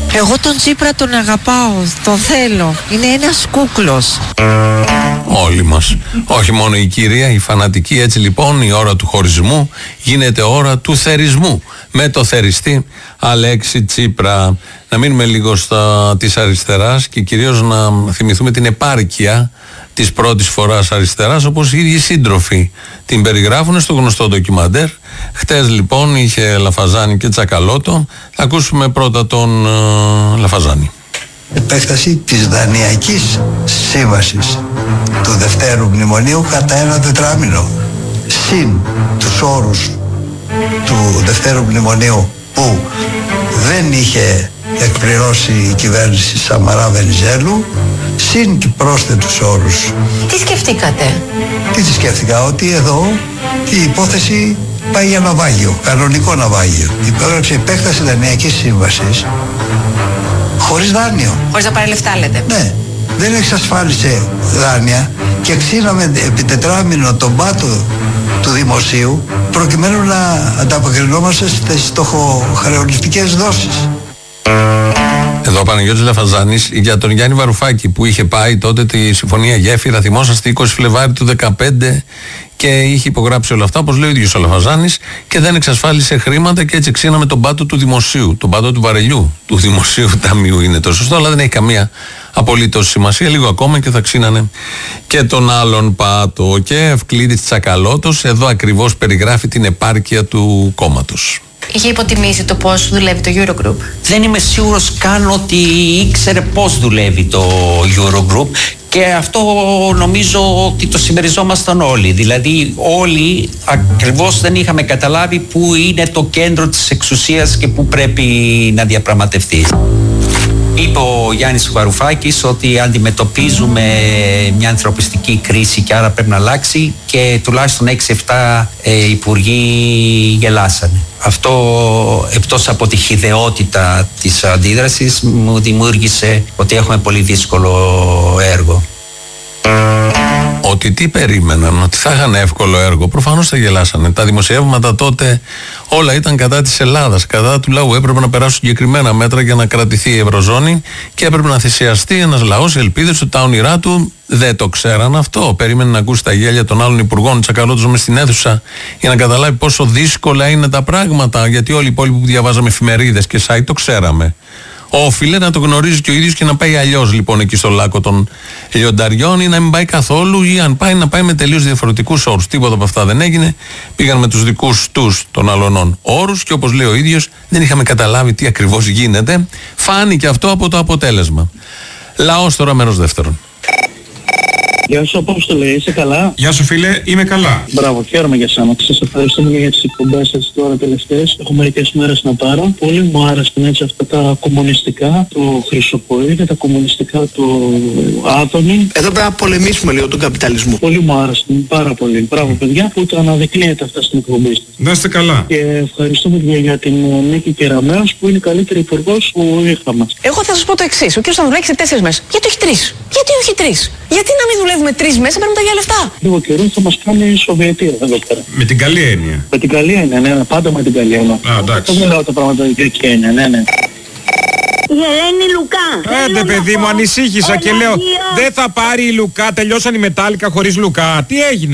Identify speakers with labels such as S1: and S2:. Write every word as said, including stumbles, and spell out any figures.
S1: Εγώ τον Τσίπρα τον αγαπάω, τον θέλω. Είναι ένας κούκλος.
S2: Όλοι μας. Όχι μόνο η κυρία, η φανατική. Έτσι λοιπόν η ώρα του χωρισμού γίνεται ώρα του θερισμού. Με το θεριστή Αλέξη Τσίπρα. Να μείνουμε λίγο στα της αριστεράς και κυρίως να θυμηθούμε την επάρκεια της πρώτης φοράς αριστεράς, όπως οι ίδιοι σύντροφοι την περιγράφουν στο γνωστό ντοκιμαντέρ. Χτες λοιπόν είχε Λαφαζάνη και Τσακαλώτο. Θα ακούσουμε πρώτα τον uh, Λαφαζάνη.
S3: Επέκταση της Δανειακής Σύμβασης του Δευτέρου Μνημονίου κατά ένα τετράμινο, συν τους όρους του Δευτέρου Μνημονίου που δεν είχε εκπληρώσει η κυβέρνηση Σαμαρά Βενιζέλου, συν και πρόσθετους όρους.
S4: Τι σκεφτήκατε?
S3: Τι τι σκέφτηκα, ότι εδώ η υπόθεση πάει για ναυάγιο, κανονικό ναυάγιο. Υπέγραψε επέκταση Δανειακής Σύμβασης χωρίς δάνειο.
S4: Χωρίς να πάρει λεφτά, λέτε?
S3: Ναι, δεν εξασφάλισε δάνεια και ξύναμε επί τετράμινο τον πάτο του δημοσίου προκειμένου να ανταποκρινόμαστε στις στοχοχρεωτικές δόσεις.
S2: Εδώ ο Παναγιώτης Λαφαζάνης για τον Γιάννη Βαρουφάκη που είχε πάει τότε τη Συμφωνία Γέφυρα, θυμόσαστε, είκοσι Φλεβάρι του δεκαπέντε, και είχε υπογράψει όλα αυτά, όπως λέει ο ίδιος ο Λαφαζάνης, και δεν εξασφάλισε χρήματα και έτσι ξύναμε τον πάτο του δημοσίου, τον πάτο του βαρελιού του δημοσίου ταμείου είναι το σωστό, αλλά δεν έχει καμία απολύτως σημασία, λίγο ακόμα και θα ξύνανε και τον άλλον πάτο. Και Ευκλήδης Τσακαλώτος εδώ ακριβώς περιγράφει την επάρκεια του κόμματος.
S4: Είχε υποτιμήσει το πώς δουλεύει το Eurogroup.
S5: Δεν είμαι σίγουρος καν ότι ήξερε πώς δουλεύει το Eurogroup και αυτό νομίζω ότι το συμμεριζόμασταν όλοι. Δηλαδή όλοι ακριβώς δεν είχαμε καταλάβει πού είναι το κέντρο της εξουσίας και πού πρέπει να διαπραγματευτεί. Είπε ο Γιάννης Βαρουφάκης ότι αντιμετωπίζουμε μια ανθρωπιστική κρίση και άρα πρέπει να αλλάξει και τουλάχιστον έξι εφτά ε, υπουργοί γελάσανε. Αυτό εκτός από τη χυδαιότητα της αντίδρασης μου δημιούργησε ότι έχουμε πολύ δύσκολο έργο.
S2: Ότι τι περίμεναν, ότι θα είχαν εύκολο έργο, προφανώς θα γελάσανε. Τα δημοσιεύματα τότε όλα ήταν κατά της Ελλάδας, κατά του λαού. Έπρεπε να περάσουν συγκεκριμένα μέτρα για να κρατηθεί η Ευρωζώνη και έπρεπε να θυσιαστεί ένας λαός, οι ελπίδες του, τα όνειρά του. Δεν το ξέραν αυτό. Περίμενε να ακούσει τα γέλια των άλλων υπουργών, Τσακαλώτος μες στην αίθουσα, για να καταλάβει πόσο δύσκολα είναι τα πράγματα. Γιατί όλοι οι υπόλοιποι που διαβάζαμε εφημερίδες και site το ξέραμε. Όφιλε να το γνωρίζει και ο ίδιος και να πάει αλλιώς λοιπόν εκεί στο λάκκο των λιονταριών, ή να μην πάει καθόλου, ή αν πάει να πάει με τελείως διαφορετικούς όρους. Τίποτα από αυτά δεν έγινε. Πήγαν με τους δικούς τους των αλωνών όρους και όπως λέει ο ίδιος δεν είχαμε καταλάβει τι ακριβώς γίνεται. Φάνηκε αυτό από το αποτέλεσμα. Λαός τώρα, μέρος δεύτερον.
S6: Γεια σου, Απόστολε, είσαι καλά?
S7: Γεια σου, φίλε, είμαι καλά.
S6: Μπράβο, χαίρομαι για σένα. Σας ευχαριστούμε για τις εκπομπές σας τώρα τελευταίες. Έχω μερικές μέρες να πάρω. Πολύ μου άρεσαν έτσι αυτά τα κομμουνιστικά, το Χρυσοποή και τα κομμουνιστικά του Άδωνη.
S8: Εδώ πρέπει να πολεμήσουμε λίγο τον καπιταλισμό.
S6: Πολύ μου άρεσαν, πάρα πολύ. Μπράβο, παιδιά, που τα αναδεικνύετε αυτά στην εκπομπή σας.
S7: Να είστε καλά.
S6: Και ευχαριστούμε και για την Νίκη Κεραμέως που είναι η καλύτερη υπουργός που είχαμε.
S4: Εγώ θα σας πω το εξής. Ο κ. Σταυρουλάκης σε τέσσερις μέρες. Γιατί όχι τρεις? Γιατί όχι τρεις? Γιατί να μην δουλεύουμε τρεις μέσα, παίρνουμε τα ίδια λεφτά?
S6: Λίγο καιρό θα μας κάνει η Σοβιετία εδώ πέρα.
S7: Με την καλή έννοια.
S6: Με την καλή έννοια, ναι, πάντα με την καλή έννοια.
S7: Α, εντάξει.
S6: Δεν λέω τα πράγματα με την κακή έννοια, ναι, ναι.
S9: Η Ελένη Λουκά.
S7: Άντε παιδί μου, ανησύχησα και λέω δεν θα πάρει η Λουκά, τελειώσαν οι Μετάλλικα χωρίς Λουκά. Τι έγινε?